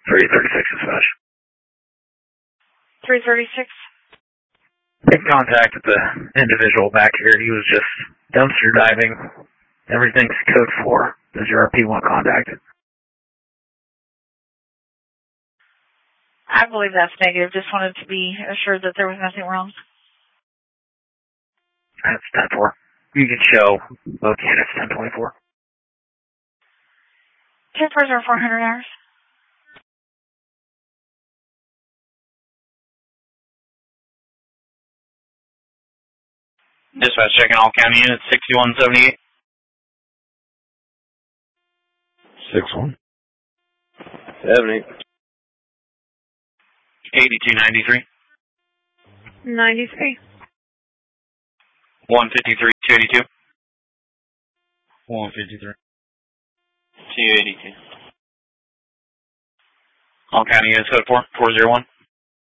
336 dispatch. 336. In contact with the individual back here. He was just dumpster diving. Everything's code 4. Does your RP1 contact? I believe that's negative. Just wanted to be assured that there was nothing wrong. That's 10-4. You can show both units 1024. 10-4 are 400 hours. Dispatch checking all county units, 6178. 61. 70. 8293. 93. 153, 282. 153. 282. All county units, code 4, 401.